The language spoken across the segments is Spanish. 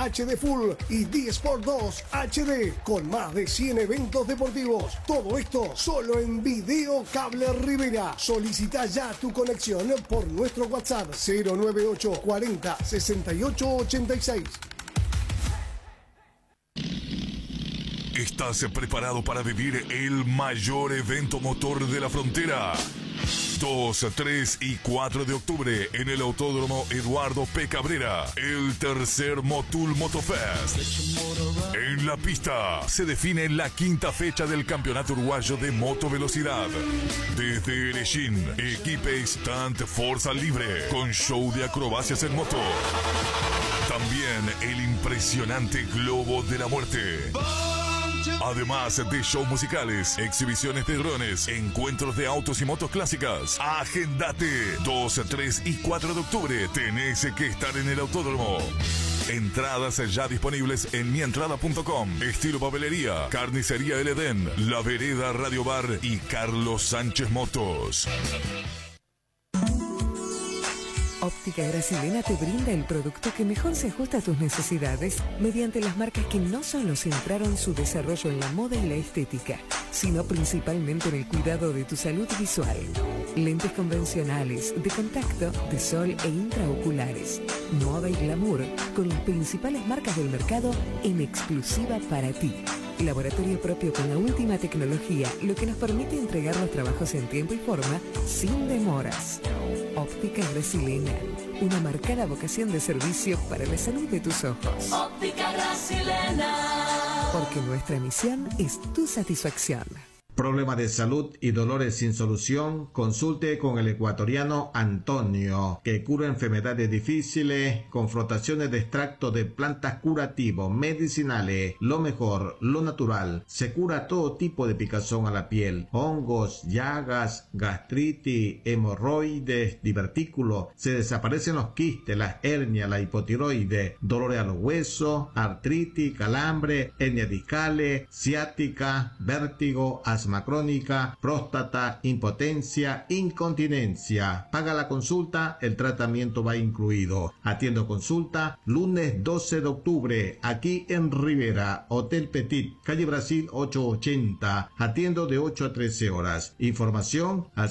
HD Full y D-Sport 2 HD con más de 100 eventos deportivos. Todo esto solo en Video Cable Rivera. Solicita ya tu conexión por nuestro WhatsApp 098 40 68 86. ¿Estás preparado para vivir el mayor evento motor de la frontera? 2, 3 y 4 de octubre en el Autódromo Eduardo P. Cabrera, el tercer Motul Motofest. En la pista se define la quinta fecha del Campeonato Uruguayo de Motovelocidad. Desde Erechín, equipe Stunt Fuerza Libre, con show de acrobacias en moto. También el impresionante Globo de la Muerte. Además de shows musicales, exhibiciones de drones, encuentros de autos y motos clásicas. Agéndate. 2, 3 y 4 de octubre tenés que estar en el autódromo. Entradas ya disponibles en mientrada.com. Estilo Papelería, Carnicería El Edén, La Vereda Radio Bar y Carlos Sánchez Motos. Óptica Gracilena te brinda el producto que mejor se ajusta a tus necesidades mediante las marcas que no solo centraron su desarrollo en la moda y la estética, sino principalmente en el cuidado de tu salud visual. Lentes convencionales, de contacto, de sol e intraoculares. Moda y glamour con las principales marcas del mercado en exclusiva para ti. Laboratorio propio con la última tecnología, lo que nos permite entregar los trabajos en tiempo y forma sin demoras. Óptica Gracilena, una marcada vocación de servicio para la salud de tus ojos. Óptica Gracilena. Porque nuestra misión es tu satisfacción. Problema de salud y dolores sin solución, consulte con el ecuatoriano Antonio, que cura enfermedades difíciles, con frotaciones de extracto de plantas curativos, medicinales, lo mejor, lo natural. Se cura todo tipo de picazón a la piel, hongos, llagas, gastritis, hemorroides, divertículos. Se desaparecen los quistes, las hernias, la hipotiroides, dolores a los huesos, artritis, calambre, hernias discales, ciática, vértigo, asma crónica, próstata, impotencia, incontinencia. Paga la consulta, el tratamiento va incluido. Atiendo consulta lunes 12 de octubre, aquí en Rivera, Hotel Petit, calle Brasil 880. Atiendo de 8 a 13 horas. Información al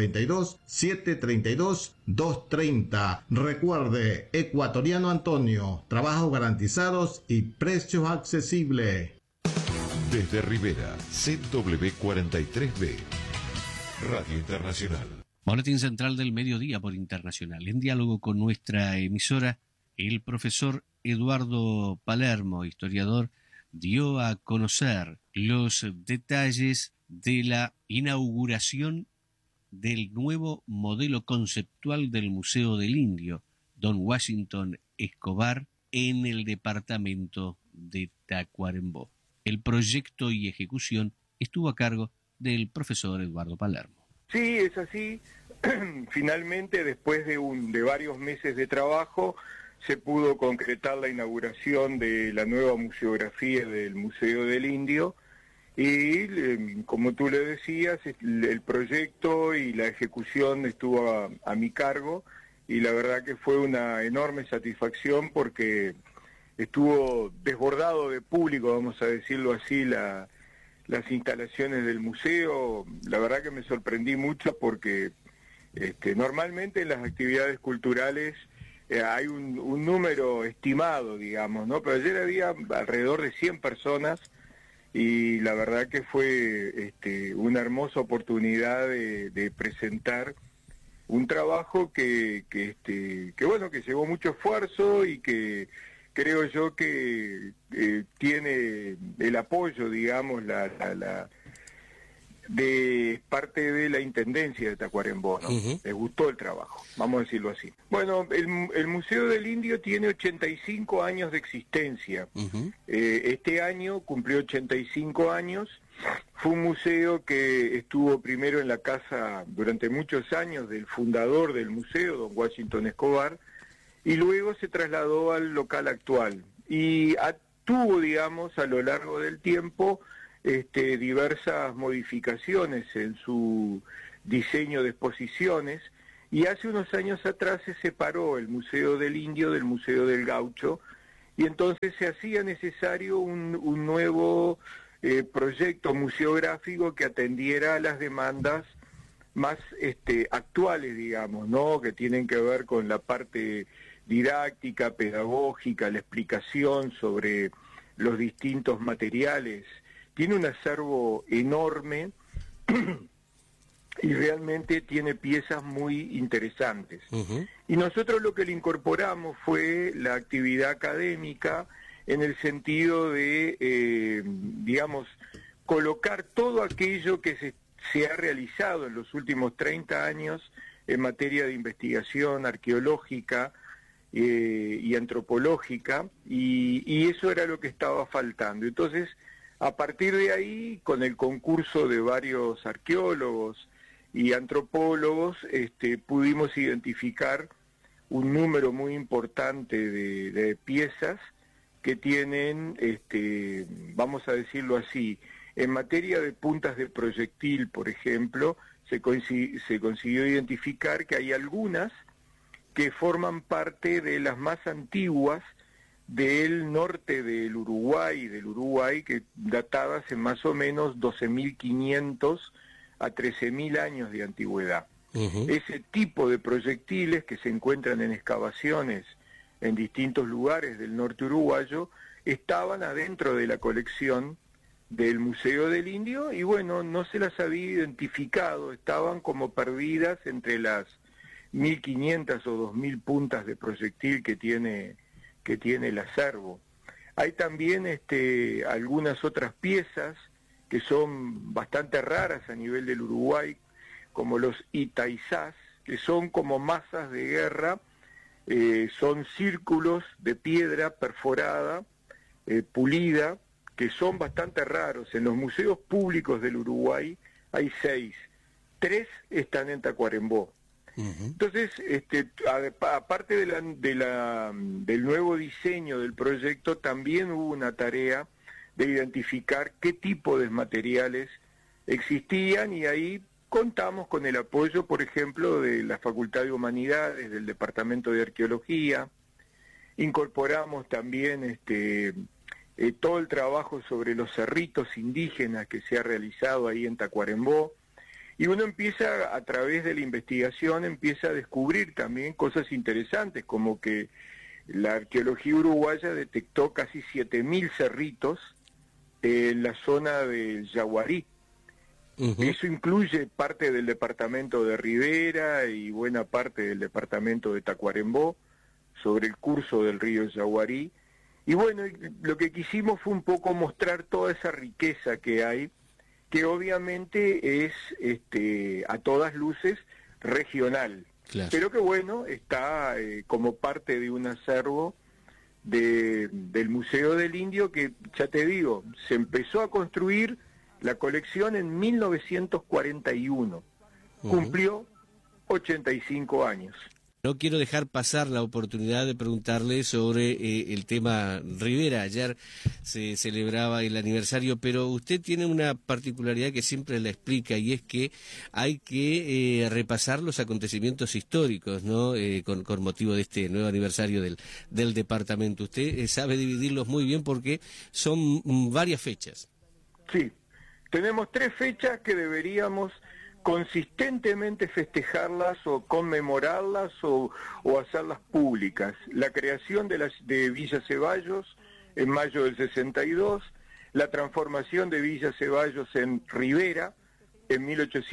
092-732-230. Recuerde, ecuatoriano Antonio, trabajos garantizados y precios accesibles. Desde Rivera, CW43B, Radio Internacional. Boletín Central del Mediodía por Internacional. En diálogo con nuestra emisora, el profesor Eduardo Palermo, historiador, dio a conocer los detalles de la inauguración del nuevo modelo conceptual del Museo del Indio, Don Washington Escobar, en el departamento de Tacuarembó. El proyecto y ejecución estuvo a cargo del profesor Eduardo Palermo. Sí, es así. Finalmente, después de varios meses de trabajo, se pudo concretar la inauguración de la nueva museografía del Museo del Indio y, como tú le decías, el proyecto y la ejecución estuvo a mi cargo y la verdad que fue una enorme satisfacción porque estuvo desbordado de público, vamos a decirlo así, las instalaciones del museo. La verdad que me sorprendí mucho porque normalmente en las actividades culturales hay un número estimado, digamos, ¿no? Pero ayer había alrededor de 100 personas y la verdad que fue una hermosa oportunidad de presentar un trabajo que bueno, que llevó mucho esfuerzo y que creo yo que tiene el apoyo, digamos, de parte de la Intendencia de Tacuarembó, ¿no? Uh-huh. Les gustó el trabajo, vamos a decirlo así. Bueno, el Museo del Indio tiene 85 años de existencia. Uh-huh. Este año cumplió 85 años. Fue un museo que estuvo primero en la casa durante muchos años del fundador del museo, don Washington Escobar, y luego se trasladó al local actual y tuvo, digamos, a lo largo del tiempo diversas modificaciones en su diseño de exposiciones y hace unos años atrás se separó el Museo del Indio del Museo del Gaucho y entonces se hacía necesario un nuevo proyecto museográfico que atendiera a las demandas más actuales, digamos, ¿no? Que tienen que ver con la parte didáctica, pedagógica, la explicación sobre los distintos materiales. Tiene un acervo enorme y realmente tiene piezas muy interesantes. Y nosotros lo que le incorporamos fue la actividad académica en el sentido de, digamos, colocar todo aquello que se ha realizado en los últimos 30 años en materia de investigación arqueológica y antropológica, y eso era lo que estaba faltando. Entonces, a partir de ahí, con el concurso de varios arqueólogos y antropólogos, pudimos identificar un número muy importante de piezas que tienen, vamos a decirlo así, en materia de puntas de proyectil, por ejemplo, se consiguió identificar que hay algunas que forman parte de las más antiguas del norte del Uruguay, que datadas en más o menos 12.500 a 13.000 años de antigüedad. Ese tipo de proyectiles que se encuentran en excavaciones en distintos lugares del norte uruguayo estaban adentro de la colección del Museo del Indio y bueno, no se las había identificado, estaban como perdidas entre las 1.500 o 2.000 puntas de proyectil que tiene el acervo. Hay también algunas otras piezas que son bastante raras a nivel del Uruguay, como los itaizás, que son como masas de guerra, son círculos de piedra perforada, pulida, que son bastante raros. En los museos públicos del Uruguay hay 6, 3 están en Tacuarembó. Entonces, aparte del nuevo diseño del proyecto, también hubo una tarea de identificar qué tipo de materiales existían y ahí contamos con el apoyo, por ejemplo, de la Facultad de Humanidades, del Departamento de Arqueología. Incorporamos también todo el trabajo sobre los cerritos indígenas que se ha realizado ahí en Tacuarembó. Y uno empieza, a través de la investigación, empieza a descubrir también cosas interesantes, como que la arqueología uruguaya detectó casi 7.000 cerritos en la zona del Yaguarí. Eso incluye parte del departamento de Rivera y buena parte del departamento de Tacuarembó, sobre el curso del río Yaguarí. Y bueno, lo que quisimos fue un poco mostrar toda esa riqueza que hay, que obviamente es a todas luces regional, claro, pero que bueno, está como parte de un acervo del Museo del Indio que, ya te digo, se empezó a construir la colección en 1941, cumplió 85 años. No quiero dejar pasar la oportunidad de preguntarle sobre el tema Rivera. Ayer se celebraba el aniversario, pero usted tiene una particularidad que siempre la explica, y es que hay que repasar los acontecimientos históricos, ¿no? Con motivo de este nuevo aniversario del departamento. Usted sabe dividirlos muy bien porque son varias fechas. Sí, tenemos 3 fechas que deberíamos consistentemente festejarlas o conmemorarlas o hacerlas públicas. La creación de Villa Ceballos en mayo del 62, la transformación de Villa Ceballos en Rivera en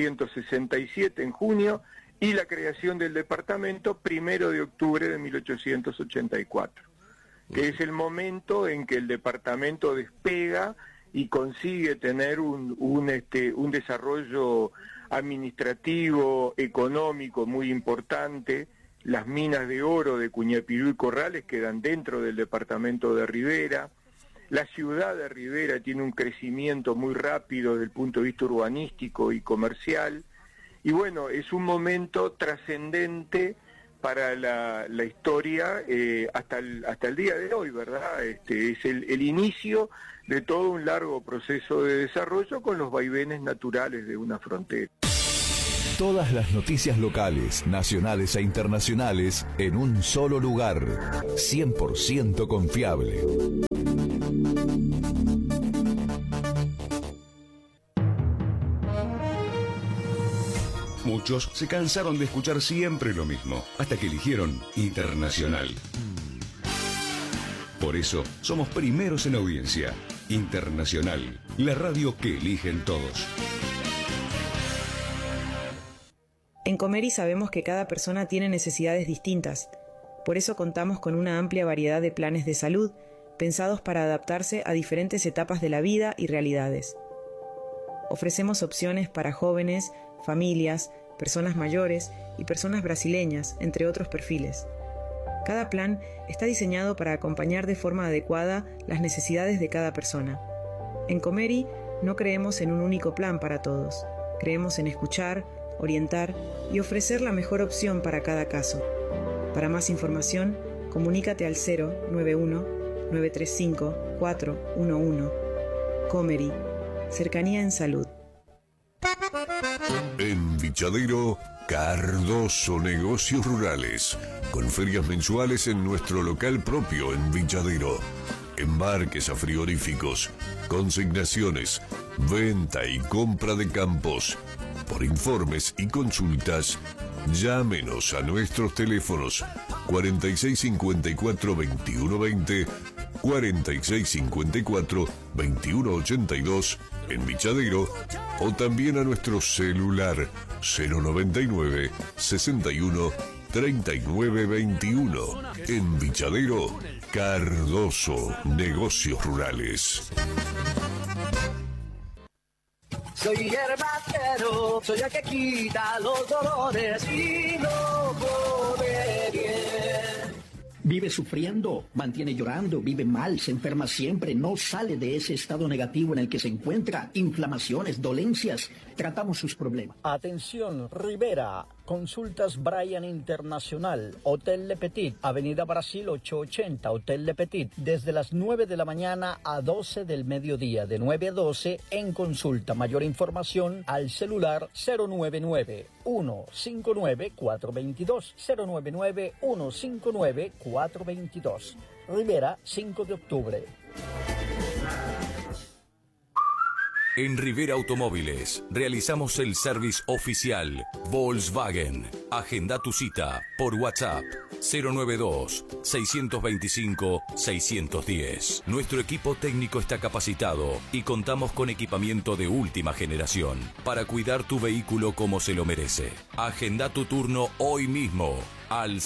1867, en junio, y la creación del departamento 1 de octubre de 1884, que es el momento en que el departamento despega y consigue tener un desarrollo administrativo, económico muy importante. Las minas de oro de Cuñapirú y Corrales quedan dentro del departamento de Rivera. La ciudad de Rivera tiene un crecimiento muy rápido desde el punto de vista urbanístico y comercial. Y bueno, es un momento trascendente para la historia hasta el día de hoy, ¿verdad? Es el inicio de todo un largo proceso de desarrollo con los vaivenes naturales de una frontera. Todas las noticias locales, nacionales e internacionales en un solo lugar. 100% confiable. Muchos se cansaron de escuchar siempre lo mismo, hasta que eligieron Internacional. Por eso, somos primeros en audiencia. Internacional, la radio que eligen todos. En Comeri sabemos que cada persona tiene necesidades distintas. Por eso contamos con una amplia variedad de planes de salud, pensados para adaptarse a diferentes etapas de la vida y realidades. Ofrecemos opciones para jóvenes, familias, personas mayores y personas brasileñas, entre otros perfiles. Cada plan está diseñado para acompañar de forma adecuada las necesidades de cada persona. En Comeri no creemos en un único plan para todos. Creemos en escuchar, orientar y ofrecer la mejor opción para cada caso. Para más información, comunícate al 091-935-411. Comeri, cercanía en salud. En Vichadero, Cardoso Negocios Rurales, con ferias mensuales en nuestro local propio en Vichadero. Embarques a frigoríficos, consignaciones, venta y compra de campos. Por informes y consultas, llámenos a nuestros teléfonos 4654-2120, 4654-2182 en Vichadero, o también a nuestro celular 099 61 39 21. En Vichadero, Cardoso Negocios Rurales. Soy herbatero, soy el que quita los dolores y no come bien. Vive sufriendo, mantiene llorando, vive mal, se enferma siempre, no sale de ese estado negativo en el que se encuentra, inflamaciones, dolencias. Tratamos sus problemas. Atención, Rivera. Consultas Brian Internacional, Hotel Le Petit, Avenida Brasil 880, Hotel Le Petit, desde las 9 de la mañana a 12 del mediodía, de 9 a 12 en consulta. Mayor información al celular 099-159-422, 099-159-422. Rivera, 5 de octubre. En Rivera Automóviles realizamos el service oficial Volkswagen. Agenda tu cita por WhatsApp 092-625-610. Nuestro equipo técnico está capacitado y contamos con equipamiento de última generación para cuidar tu vehículo como se lo merece. Agenda tu turno hoy mismo al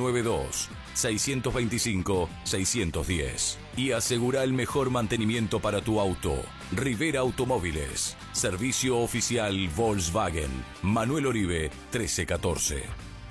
092-625-610 y asegura el mejor mantenimiento para tu auto. Rivera Automóviles, servicio oficial Volkswagen, Manuel Oribe 1314.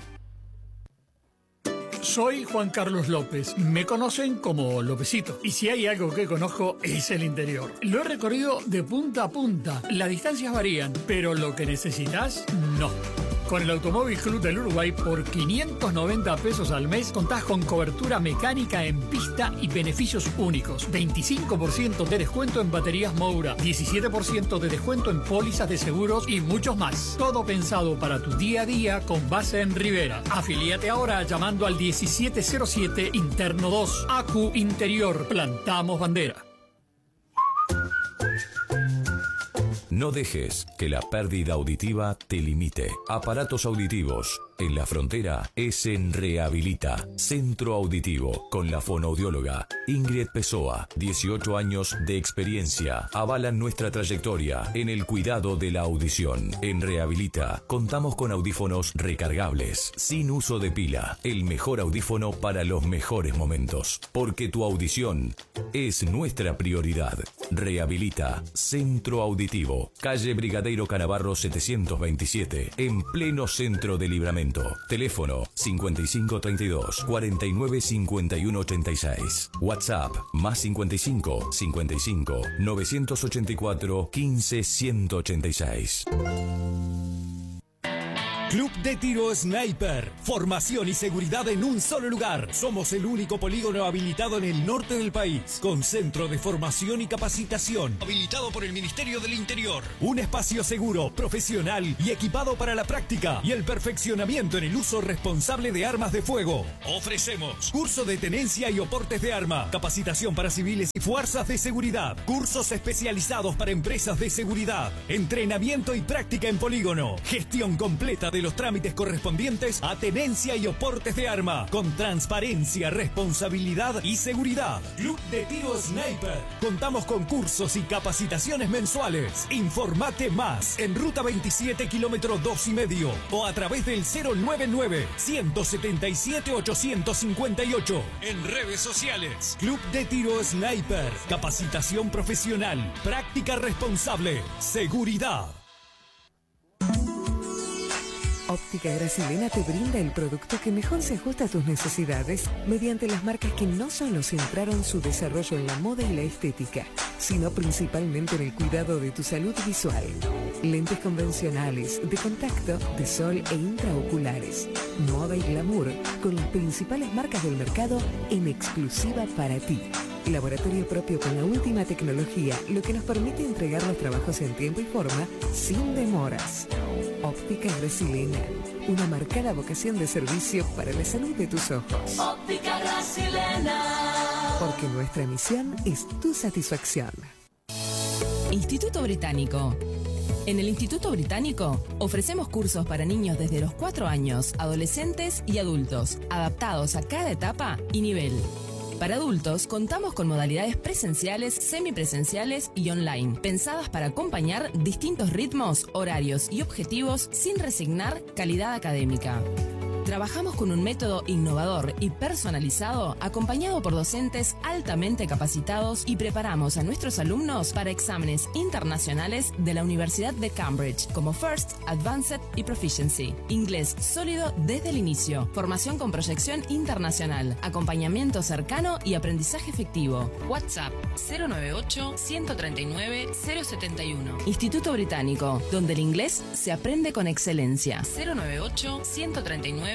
Soy Juan Carlos López, me conocen como Lópezito, y si hay algo que conozco es el interior. Lo he recorrido de punta a punta, las distancias varían, pero lo que necesitas, no. Con el Automóvil Club del Uruguay, por 590 pesos al mes, contás con cobertura mecánica en pista y beneficios únicos. 25% de descuento en baterías Moura, 17% de descuento en pólizas de seguros y muchos más. Todo pensado para tu día a día con base en Rivera. Afilíate ahora llamando al 1707 Interno 2. ACU Interior. Plantamos bandera. No dejes que la pérdida auditiva te limite. Aparatos auditivos en la frontera es en Rehabilita, Centro Auditivo, con la fonoaudióloga Ingrid Pessoa. 18 años de experiencia avalan nuestra trayectoria en el cuidado de la audición. En Rehabilita contamos con audífonos recargables, sin uso de pila. El mejor audífono para los mejores momentos. Porque tu audición es nuestra prioridad. Rehabilita, Centro Auditivo, calle Brigadeiro Canavarro 727, en pleno centro de Libramento. Teléfono 5532 49 51 86. WhatsApp más 55 55 984 15 186. Club de Tiro Sniper. Formación y seguridad en un solo lugar. Somos el único polígono habilitado en el norte del país, con centro de formación y capacitación. Habilitado por el Ministerio del Interior. Un espacio seguro, profesional y equipado para la práctica y el perfeccionamiento en el uso responsable de armas de fuego. Ofrecemos curso de tenencia y oportes de arma, capacitación para civiles y fuerzas de seguridad, cursos especializados para empresas de seguridad, entrenamiento y práctica en polígono, gestión completa de los trámites correspondientes a tenencia y oportes de arma, con transparencia, responsabilidad y seguridad. Club de Tiro Sniper. Contamos con cursos y capacitaciones mensuales. Informate más en Ruta 27, kilómetro 2,5 o a través del 099-177-858. En redes sociales. Club de Tiro Sniper. Capacitación profesional. Práctica responsable. Seguridad. Óptica Gracilena te brinda el producto que mejor se ajusta a tus necesidades mediante las marcas que no solo centraron su desarrollo en la moda y la estética, sino principalmente en el cuidado de tu salud visual. Lentes convencionales, de contacto, de sol e intraoculares. Moda y glamour con las principales marcas del mercado en exclusiva para ti. Laboratorio propio con la última tecnología, lo que nos permite entregar los trabajos en tiempo y forma sin demoras. Óptica Gracilena, una marcada vocación de servicio para la salud de tus ojos. Óptica Gracilena. Porque nuestra misión es tu satisfacción. Instituto Británico. En el Instituto Británico ofrecemos cursos para niños desde los 4 años, adolescentes y adultos, adaptados a cada etapa y nivel. Para adultos, contamos con modalidades presenciales, semipresenciales y online, pensadas para acompañar distintos ritmos, horarios y objetivos sin resignar calidad académica. Trabajamos con un método innovador y personalizado, acompañado por docentes altamente capacitados, y preparamos a nuestros alumnos para exámenes internacionales de la Universidad de Cambridge, como First, Advanced y Proficiency. Inglés sólido desde el inicio, formación con proyección internacional, acompañamiento cercano y aprendizaje efectivo. WhatsApp 098-139-071. Instituto Británico, donde el inglés se aprende con excelencia. 098-139-071.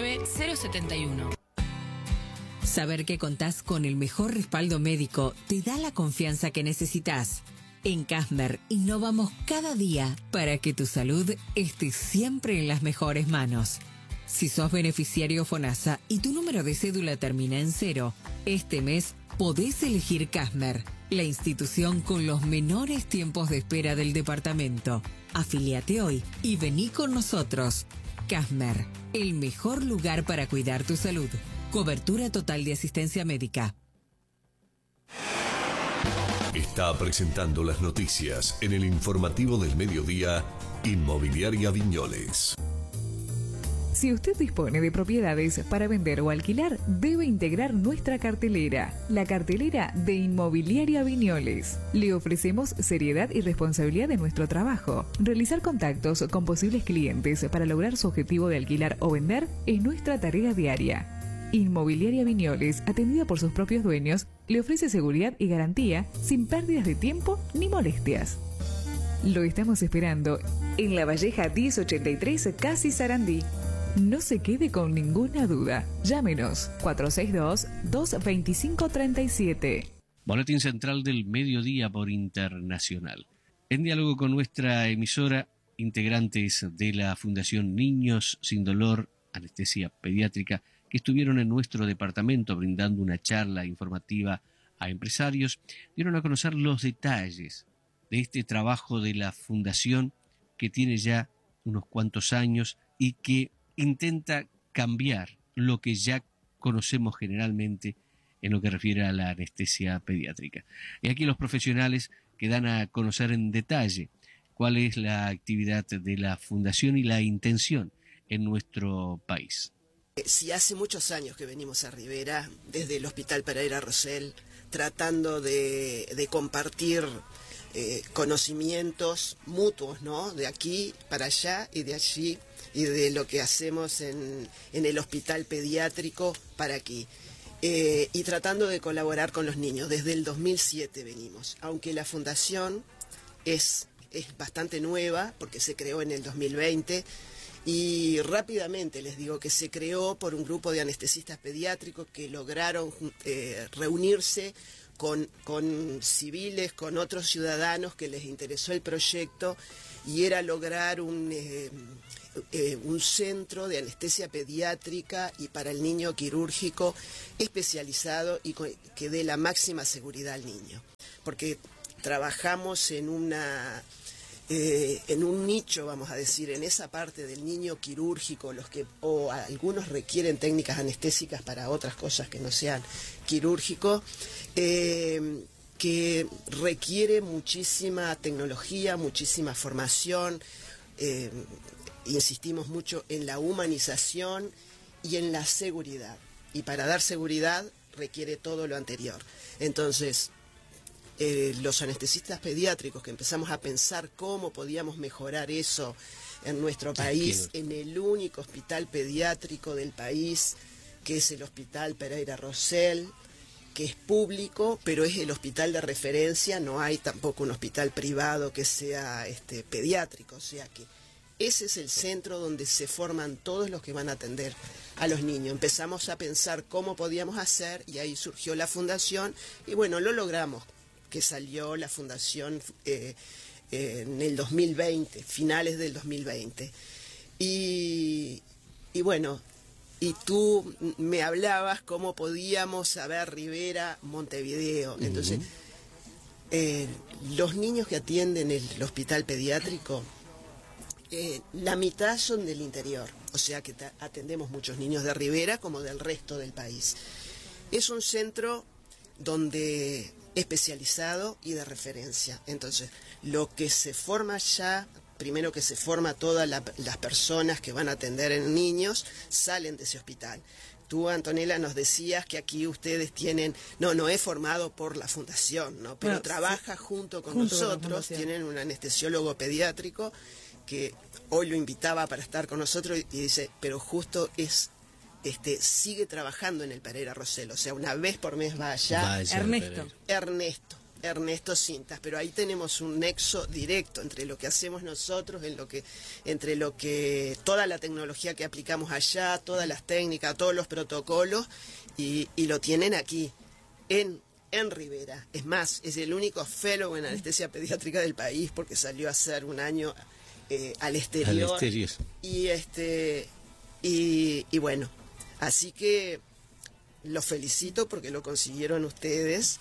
Saber que contás con el mejor respaldo médico te da la confianza que necesitas. En Casmer innovamos cada día para que tu salud esté siempre en las mejores manos. Si sos beneficiario FONASA y tu número de cédula termina en 0, este mes podés elegir Casmer, la institución con los menores tiempos de espera del departamento. Afíliate hoy y vení con nosotros. Casmer, el mejor lugar para cuidar tu salud. Cobertura total de asistencia médica. Está presentando las noticias en el informativo del mediodía, Inmobiliaria Viñoles. Si usted dispone de propiedades para vender o alquilar, debe integrar nuestra cartelera, la cartelera de Inmobiliaria Viñoles. Le ofrecemos seriedad y responsabilidad en nuestro trabajo. Realizar contactos con posibles clientes para lograr su objetivo de alquilar o vender es nuestra tarea diaria. Inmobiliaria Viñoles, atendida por sus propios dueños, le ofrece seguridad y garantía sin pérdidas de tiempo ni molestias. Lo estamos esperando en La Valleja 1083, Casi Sarandí. No se quede con ninguna duda. Llámenos 462-225-37. Boletín central del mediodía por Internacional. En diálogo con nuestra emisora, integrantes de la Fundación Niños Sin Dolor, Anestesia Pediátrica, que estuvieron en nuestro departamento brindando una charla informativa a empresarios, dieron a conocer los detalles de este trabajo de la Fundación, que tiene ya unos cuantos años y que intenta cambiar lo que ya conocemos generalmente en lo que refiere a la anestesia pediátrica. Y aquí los profesionales que dan a conocer en detalle cuál es la actividad de la Fundación y la intención en nuestro país. Si hace muchos años que venimos a Rivera, desde el Hospital Pereira Rosell, tratando de compartir conocimientos mutuos, ¿no? De aquí para allá y de allí, y de lo que hacemos en el hospital pediátrico para aquí. Y tratando de colaborar con los niños. Desde el 2007 venimos, aunque la fundación es bastante nueva, porque se creó en el 2020, Y rápidamente les digo que se creó por un grupo de anestesistas pediátricos que lograron reunirse con civiles, con otros ciudadanos que les interesó el proyecto, y era lograr un centro de anestesia pediátrica y para el niño quirúrgico especializado y que dé la máxima seguridad al niño. Porque trabajamos en un nicho, vamos a decir, en esa parte del niño quirúrgico, o algunos requieren técnicas anestésicas para otras cosas que no sean quirúrgico, que requiere muchísima tecnología, muchísima formación. Insistimos mucho en la humanización y en la seguridad. Y para dar seguridad requiere todo lo anterior. Entonces, los anestesistas pediátricos que empezamos a pensar cómo podíamos mejorar eso en nuestro país, en el único hospital pediátrico del país, que es el Hospital Pereira Rosell, que es público, pero es el hospital de referencia, no hay tampoco un hospital privado que sea pediátrico, o sea que ese es el centro donde se forman todos los que van a atender a los niños. Empezamos a pensar cómo podíamos hacer y ahí surgió la fundación y bueno, lo logramos, que salió la fundación en el 2020, finales del 2020. Y bueno, y tú me hablabas cómo podíamos saber Rivera, Montevideo. Entonces, los niños que atienden el hospital pediátrico, la mitad son del interior, o sea que atendemos muchos niños de Rivera como del resto del país. Es un centro donde especializado y de referencia. Entonces, lo que se forma ya, primero que se forma todas las personas que van a atender en niños, salen de ese hospital. Tú, Antonella, nos decías que aquí ustedes tienen, no es formado por la fundación, ¿no? Pero bueno, trabaja junto con nosotros, tienen un anestesiólogo pediátrico que hoy lo invitaba para estar con nosotros y dice, pero justo sigue trabajando en el Pereira Rosell, o sea, una vez por mes va allá. Ernesto Cintas, pero ahí tenemos un nexo directo entre lo que hacemos nosotros, entre lo que toda la tecnología que aplicamos allá, todas las técnicas, todos los protocolos, y lo tienen aquí, en Rivera. Es más, es el único fellow en anestesia pediátrica del país porque salió a hacer un año al exterior. Y bueno, así que los felicito porque lo consiguieron ustedes.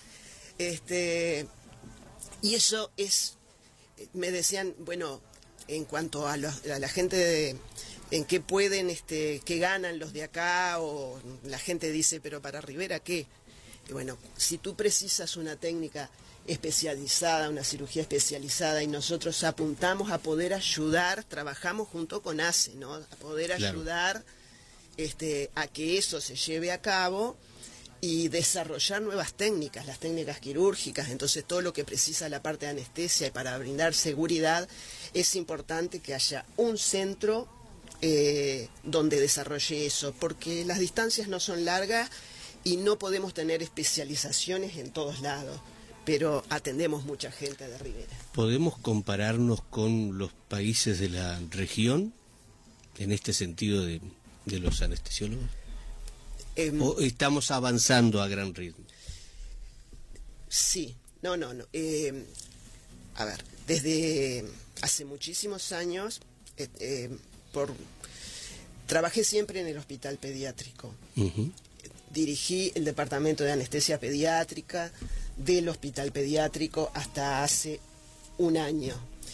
Y eso es, me decían, bueno, en cuanto a la gente en qué pueden, qué ganan los de acá, o la gente dice, pero para Rivera, ¿qué? Y bueno, si tú precisas una técnica especializada, una cirugía especializada, y nosotros apuntamos a poder ayudar, trabajamos junto con ACE, ¿no? A poder ayudar a que eso se lleve a cabo y desarrollar nuevas técnicas, las técnicas quirúrgicas. Entonces todo lo que precisa la parte de anestesia y para brindar seguridad, es importante que haya un centro donde desarrolle eso, porque las distancias no son largas y no podemos tener especializaciones en todos lados, pero atendemos mucha gente de Rivera. ¿Podemos compararnos con los países de la región en este sentido de los anestesiólogos? ¿O estamos avanzando a gran ritmo? Sí, no. A ver, desde hace muchísimos años trabajé siempre en el hospital pediátrico. Dirigí el departamento de anestesia pediátrica del hospital pediátrico hasta hace un año.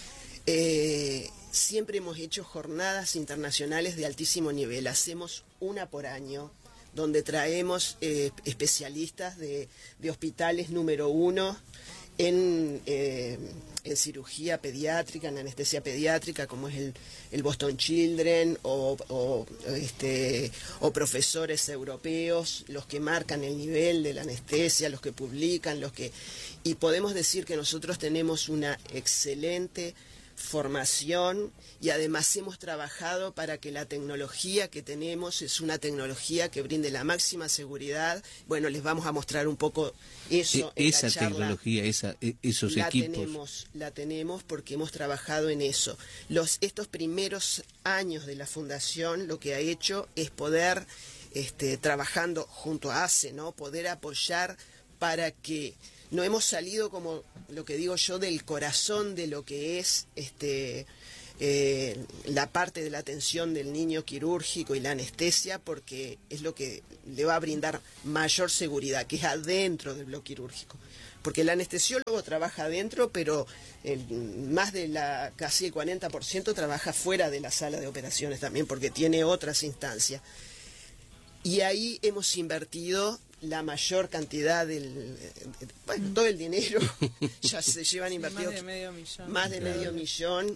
Siempre hemos hecho jornadas internacionales de altísimo nivel, hacemos una por año, donde traemos especialistas de hospitales número 1 en cirugía pediátrica, en anestesia pediátrica, como es el Boston Children, o profesores europeos, los que marcan el nivel de la anestesia, los que publican, y podemos decir que nosotros tenemos una excelente formación y además hemos trabajado para que la tecnología que tenemos es una tecnología que brinde la máxima seguridad. Bueno, les vamos a mostrar un poco eso. Esa tecnología, esos equipos. La tenemos porque hemos trabajado en eso. Estos primeros años de la fundación lo que ha hecho es poder, trabajando junto a ACE, ¿no? Poder apoyar para que no hemos salido, como lo que digo yo, del corazón de lo que es la parte de la atención del niño quirúrgico y la anestesia, porque es lo que le va a brindar mayor seguridad, que es adentro del bloque quirúrgico. Porque el anestesiólogo trabaja adentro, pero casi el 40% trabaja fuera de la sala de operaciones también, porque tiene otras instancias. Y ahí hemos invertido la mayor cantidad todo el dinero. Ya se llevan invertido más de medio millón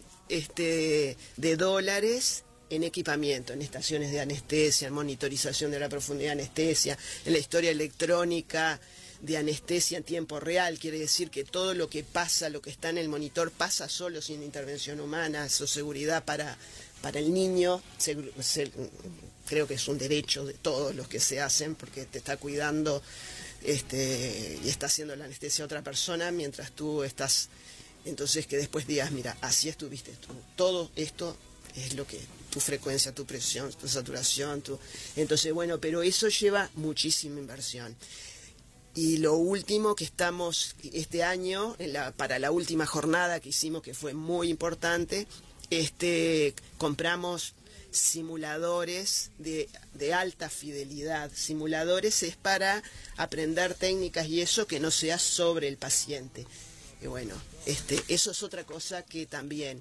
de dólares en equipamiento, en estaciones de anestesia, en monitorización de la profundidad de anestesia, en la historia electrónica de anestesia en tiempo real. Quiere decir que todo lo que pasa, lo que está en el monitor, pasa solo, sin intervención humana. Eso, seguridad para el niño, creo que es un derecho de todos los que se hacen, porque te está cuidando y está haciendo la anestesia a otra persona mientras tú estás. Entonces, que después digas, mira, así estuviste tú. Todo esto es lo que tu frecuencia, tu presión, tu saturación, entonces, bueno, pero eso lleva muchísima inversión. Y lo último que estamos este año, para la última jornada que hicimos, que fue muy importante, compramos simuladores de alta fidelidad. Simuladores es para aprender técnicas y eso, que no sea sobre el paciente. Y bueno, eso es otra cosa que también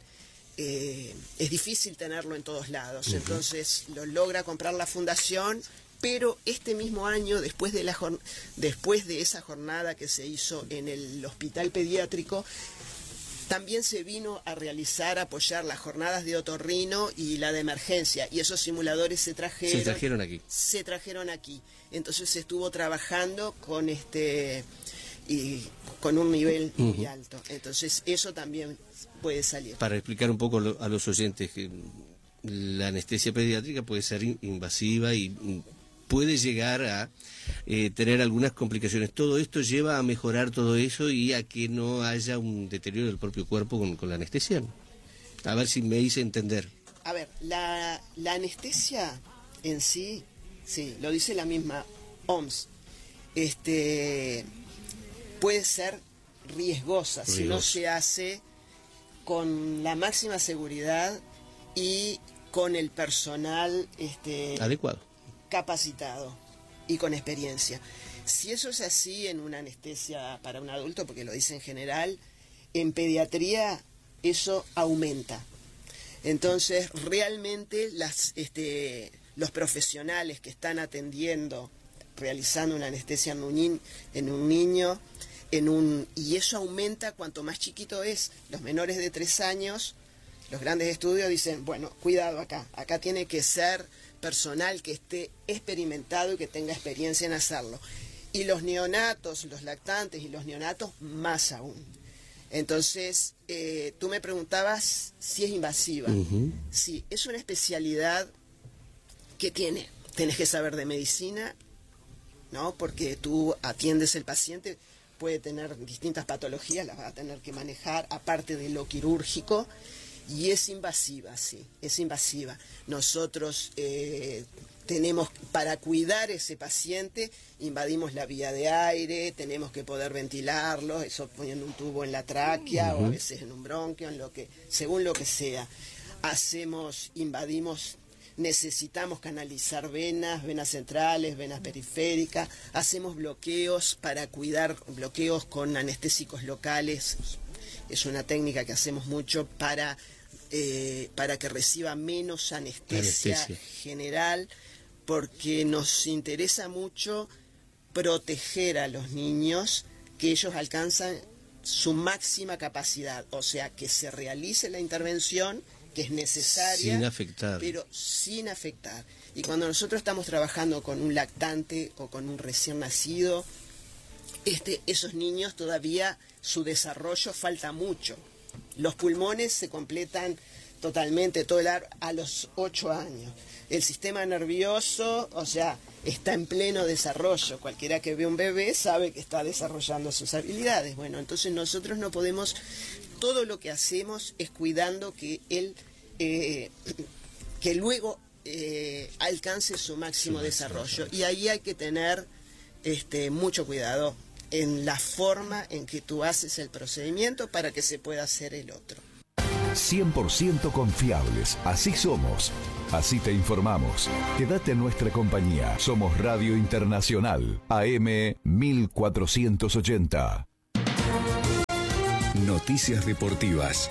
es difícil tenerlo en todos lados. Entonces lo logra comprar la fundación, pero este mismo año, después de esa jornada que se hizo en el hospital pediátrico, también se vino a apoyar las jornadas de otorrino y la de emergencia, y esos simuladores se trajeron aquí. Entonces se estuvo trabajando con y con un nivel muy alto. Entonces eso también puede salir. Para explicar un poco a los oyentes, que la anestesia pediátrica puede ser invasiva y puede llegar a tener algunas complicaciones. Todo esto lleva a mejorar todo eso y a que no haya un deterioro del propio cuerpo con la anestesia. A ver si me hice entender. A ver, la anestesia en sí, lo dice la misma OMS, puede ser riesgosa si no se hace con la máxima seguridad y con el personal adecuado, capacitado y con experiencia. Si eso es así en una anestesia para un adulto, porque lo dice en general, en pediatría eso aumenta. Entonces realmente los profesionales que están atendiendo, realizando una anestesia en un niño, y eso aumenta cuanto más chiquito es. Los menores de 3 años, los grandes estudios dicen, bueno, cuidado acá tiene que ser personal que esté experimentado y que tenga experiencia en hacerlo. Y los neonatos, los lactantes y los neonatos, más aún. Entonces, tú me preguntabas si es invasiva. Sí, es una especialidad que tenés que saber de medicina, ¿no? Porque tú atiendes el paciente, puede tener distintas patologías, las vas a tener que manejar, aparte de lo quirúrgico. Y es invasiva, sí, es invasiva. Nosotros tenemos, para cuidar ese paciente, invadimos la vía de aire, tenemos que poder ventilarlo, eso poniendo un tubo en la tráquea o a veces en un bronquio, según lo que sea. Necesitamos canalizar venas centrales, venas periféricas, hacemos bloqueos para cuidar, bloqueos con anestésicos locales. Es una técnica que hacemos mucho para que reciba menos anestesia general, porque nos interesa mucho proteger a los niños, que ellos alcanzan su máxima capacidad, o sea, que se realice la intervención que es necesaria, pero sin afectar. Y cuando nosotros estamos trabajando con un lactante o con un recién nacido, esos niños todavía su desarrollo falta mucho. Los pulmones se completan totalmente, a los 8 años. El sistema nervioso, o sea, está en pleno desarrollo. Cualquiera que ve un bebé sabe que está desarrollando sus habilidades. Bueno, entonces nosotros no podemos, todo lo que hacemos es cuidando que él, que luego alcance su máximo desarrollo. Y ahí hay que tener mucho cuidado en la forma en que tú haces el procedimiento para que se pueda hacer el otro. 100% confiables, así somos. Así te informamos. Quédate en nuestra compañía. Somos Radio Internacional, AM 1480. Noticias deportivas.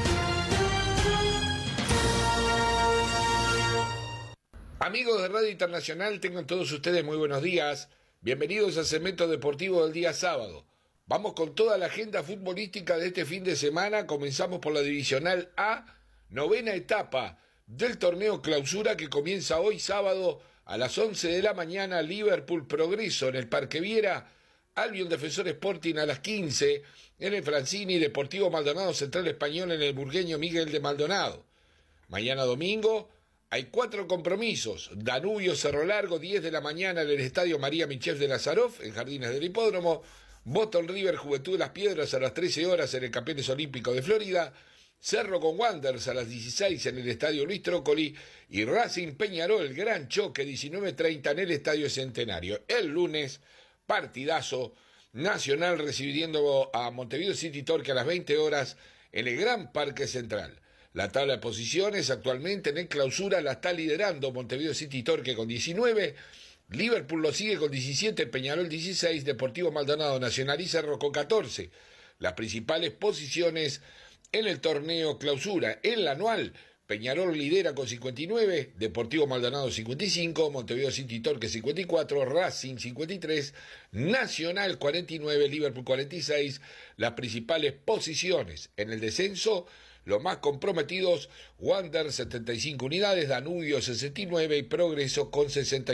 Amigos de Radio Internacional, tengan todos ustedes muy buenos días. Bienvenidos al segmento deportivo del día sábado. Vamos con toda la agenda futbolística de este fin de semana. Comenzamos por la Divisional A, 9ª etapa del torneo Clausura que comienza hoy sábado a las 11 de la mañana. Liverpool Progreso en el Parque Viera, Albion Defensor Sporting a las 15 en el Francini, Deportivo Maldonado Central Español en el burgueño Miguel de Maldonado. Mañana domingo hay 4 compromisos. Danubio Cerro Largo, 10 de la mañana en el Estadio María Michel de Lazaroff, en Jardines del Hipódromo. Boston River Juventud de las Piedras a las 13 horas en el Campeones Olímpicos de Florida. Cerro con Wanderers a las 16 en el Estadio Luis Trócoli. Y Racing Peñarol, gran choque, 19:30 en el Estadio Centenario. El lunes, partidazo, Nacional recibiendo a Montevideo City Torque a las 20 horas en el Gran Parque Central. La tabla de posiciones actualmente en el Clausura la está liderando Montevideo City Torque con 19. Liverpool lo sigue con 17, Peñarol 16, Deportivo Maldonado, Nacional y Cerro con 14. Las principales posiciones en el torneo Clausura. En la anual, Peñarol lidera con 59, Deportivo Maldonado 55, Montevideo City Torque 54, Racing 53, Nacional 49, Liverpool 46. Las principales posiciones en el descenso, los más comprometidos, Wander 75 unidades, Danubio 69 y Progreso con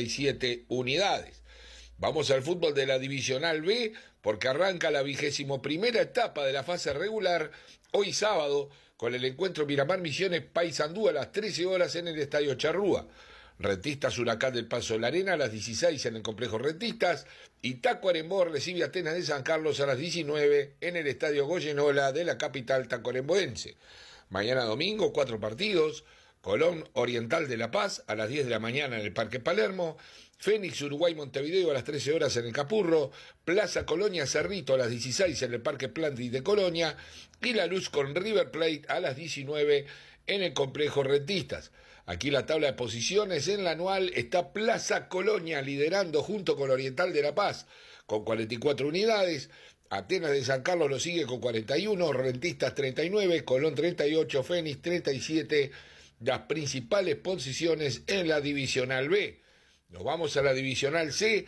67 unidades. Vamos al fútbol de la Divisional B, porque arranca la 21ª etapa de la fase regular, hoy sábado, con el encuentro Miramar Misiones Paysandú a las 13 horas en el Estadio Charrúa. Rentistas Huracán del Paso de la Arena a las 16 en el Complejo Rentistas, y Tacuarembó recibe a Atenas de San Carlos a las 19 en el Estadio Goyenola de la capital tacuaremboense. Mañana domingo, 4 partidos. Colón Oriental de La Paz a las 10 de la mañana en el Parque Palermo, Fénix Uruguay Montevideo a las 13 horas en el Capurro, Plaza Colonia Cerrito a las 16 en el Parque Plantis de Colonia y La Luz con River Plate a las 19 en el Complejo Rentistas. Aquí la tabla de posiciones en la anual está Plaza Colonia liderando junto con Oriental de La Paz con 44 unidades. Atenas de San Carlos lo sigue con 41, Rentistas 39, Colón 38, Fénix 37, las principales posiciones en la Divisional B. Nos vamos a la Divisional C,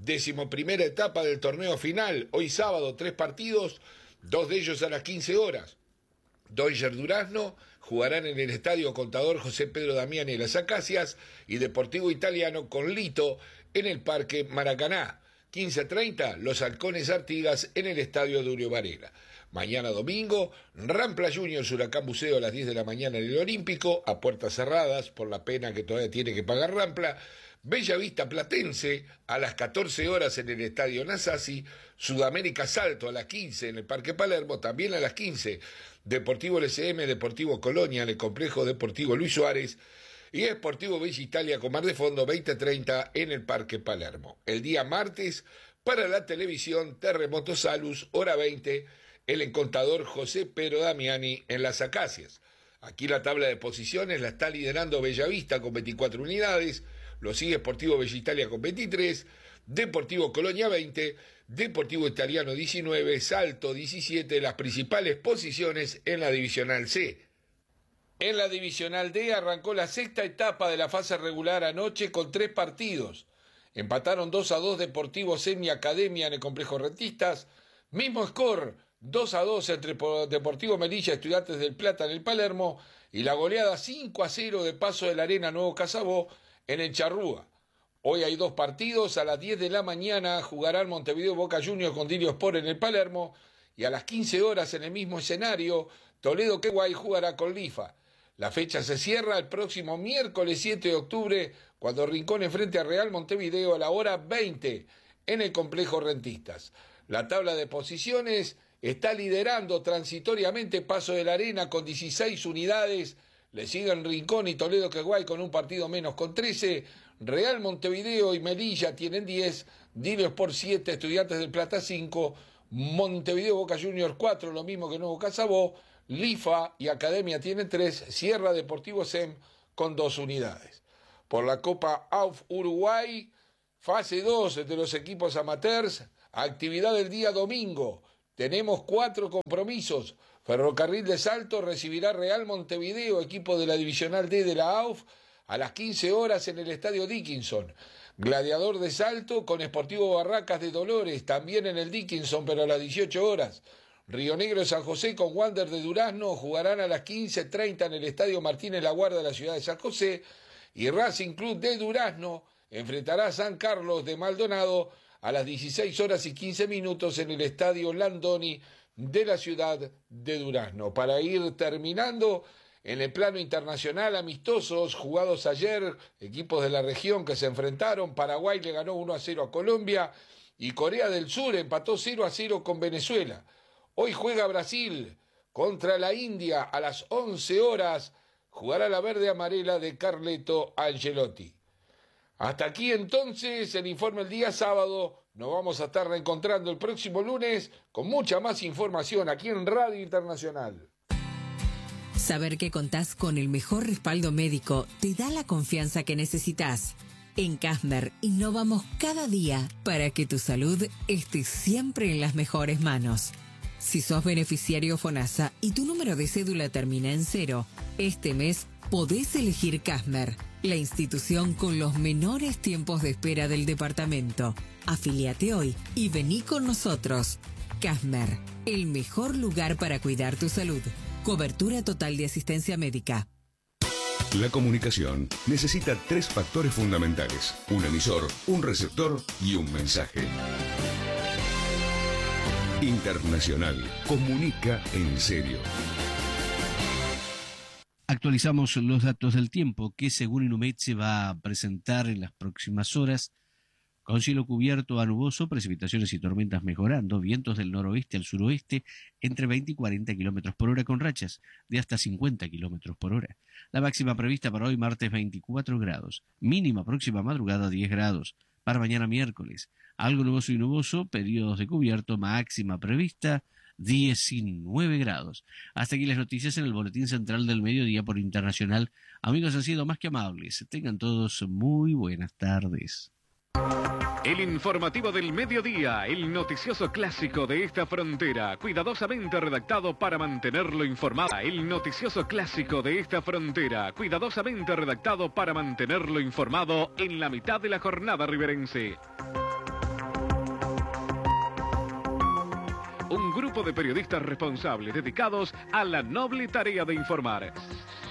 11ª etapa del torneo final. Hoy sábado, 3 partidos, 2 de ellos a las 15 horas. Dodger Durazno jugarán en el Estadio Contador José Pedro Damiani y Las Acacias, y Deportivo Italiano con Lito en el Parque Maracaná. 15:30, los Halcones Artigas en el Estadio Durio Varela. Mañana domingo, Rampla Juniors Huracán Buceo a las 10 de la mañana en el Olímpico, a puertas cerradas por la pena que todavía tiene que pagar Rampla. Bellavista Platense a las 14 horas en el Estadio Nasasi, Sudamérica Salto a las 15 en el Parque Palermo, también a las 15, Deportivo LCM, Deportivo Colonia en el Complejo Deportivo Luis Suárez, y Sportivo Bella Italia con Mar de Fondo 20:30 en el Parque Palermo. El día martes, para la televisión, Terremoto Salus, hora 20, el encontador José Pedro Damiani en Las Acacias. Aquí la tabla de posiciones la está liderando Bellavista con 24 unidades, lo sigue Sportivo Bella Italia con 23, Deportivo Colonia 20, Deportivo Italiano 19, Salto 17, las principales posiciones en la Divisional C. En la Divisional D arrancó la 6ª etapa de la fase regular anoche con 3 partidos. Empataron 2-2 Deportivo Semi Academia en el Complejo Rentistas, mismo score 2-2 entre Deportivo Melilla y Estudiantes del Plata en el Palermo, y la goleada 5-0 de Paso de la Arena Nuevo Casabó en el Charrúa. Hoy hay 2 partidos, a las 10 de la mañana jugarán Montevideo Boca Juniors con Dirio Sport en el Palermo, y a las 15 horas en el mismo escenario, Toledo Queguay jugará con Lifa. La fecha se cierra el próximo miércoles 7 de octubre, cuando Rincón enfrente a Real Montevideo a la hora 20 en el Complejo Rentistas. La tabla de posiciones está liderando transitoriamente Paso de la Arena con 16 unidades. Le siguen Rincón y Toledo Queguay con un partido menos con 13. Real Montevideo y Melilla tienen 10. Dino Sport 7, Estudiantes del Plata 5. Montevideo Boca Juniors 4, lo mismo que Nuevo Casabó. Lifa y Academia tienen 3. Sierra Deportivo SEM con 2 unidades. Por la Copa AUF Uruguay, fase 2 de los equipos amateurs, actividad del día domingo. Tenemos 4 compromisos. Ferrocarril de Salto recibirá Real Montevideo, equipo de la Divisional D de la AUF, a las 15 horas en el Estadio Dickinson. Gladiador de Salto con Sportivo Barracas de Dolores, también en el Dickinson, pero a las 18 horas. Río Negro de San José con Wander de Durazno jugarán a las 15:30 en el Estadio Martínez Laguardia de la ciudad de San José. Y Racing Club de Durazno enfrentará a San Carlos de Maldonado a las 16 horas y 15 minutos en el Estadio Landoni de la ciudad de Durazno. Para ir terminando, en el plano internacional, amistosos jugados ayer, equipos de la región que se enfrentaron. Paraguay le ganó 1-0 a Colombia y Corea del Sur empató 0-0 con Venezuela. Hoy juega Brasil contra la India a las 11 horas. Jugará la verde amarela de Carleto Ancelotti. Hasta aquí entonces el informe el día sábado. Nos vamos a estar reencontrando el próximo lunes con mucha más información aquí en Radio Internacional. Saber que contás con el mejor respaldo médico te da la confianza que necesitas. En Casmer innovamos cada día para que tu salud esté siempre en las mejores manos. Si sos beneficiario FONASA y tu número de cédula termina en 0, este mes podés elegir Casmer, la institución con los menores tiempos de espera del departamento. Afíliate hoy y vení con nosotros. Casmer, el mejor lugar para cuidar tu salud. Cobertura total de asistencia médica. La comunicación necesita 3 factores fundamentales: un emisor, un receptor y un mensaje. Internacional comunica en serio. Actualizamos los datos del tiempo que según Inumet se va a presentar en las próximas horas, con cielo cubierto a nuboso, precipitaciones y tormentas mejorando, vientos del noroeste al suroeste entre 20 y 40 kilómetros por hora con rachas de hasta 50 kilómetros por hora. La máxima prevista para hoy martes 24 grados, mínima próxima madrugada 10 grados. Para mañana miércoles, algo nuboso y nuboso, periodos de cubierto, máxima prevista 19 grados. Hasta aquí las noticias en el Boletín Central del Mediodía por Internacional. Amigos, han sido más que amables. Tengan todos muy buenas tardes. El informativo del mediodía, el noticioso clásico de esta frontera, cuidadosamente redactado para mantenerlo informado. El noticioso clásico de esta frontera, cuidadosamente redactado para mantenerlo informado en la mitad de la jornada riverense. Un grupo de periodistas responsables dedicados a la noble tarea de informar.